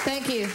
Thank you.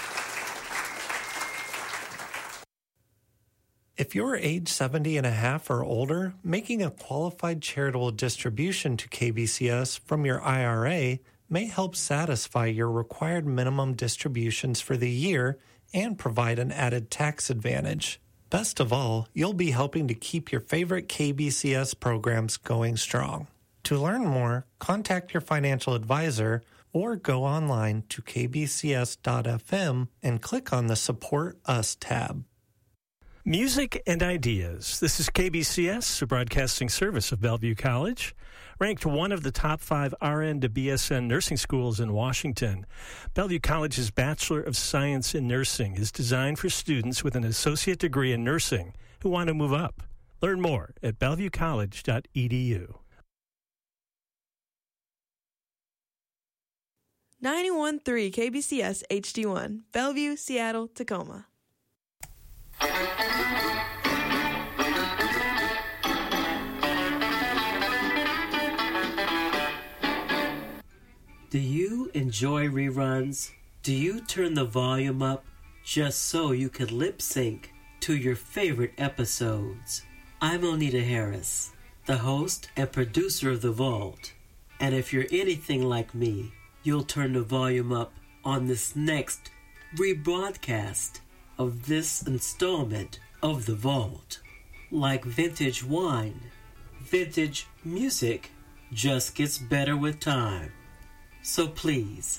If you're age 70 and a half or older, making a qualified charitable distribution to KBCS from your IRA may help satisfy your required minimum distributions for the year and provide an added tax advantage. Best of all, you'll be helping to keep your favorite KBCS programs going strong. To learn more, contact your financial advisor or go online to kbcs.fm and click on the Support Us tab. Music and Ideas. This is KBCS, a broadcasting service of Bellevue College. Ranked one of the top 5 RN to BSN nursing schools in Washington, Bellevue College's Bachelor of Science in Nursing is designed for students with an associate degree in nursing who want to move up. Learn more at bellevuecollege.edu. 91.3 KBCS HD1, Bellevue, Seattle, Tacoma. Do you enjoy reruns? Do you turn the volume up just so you can lip sync to your favorite episodes? I'm Onita Harris, the host and producer of The Vault. And if you're anything like me, you'll turn the volume up on this next rebroadcast of this installment of The Vault. Like vintage wine, vintage music just gets better with time. So please,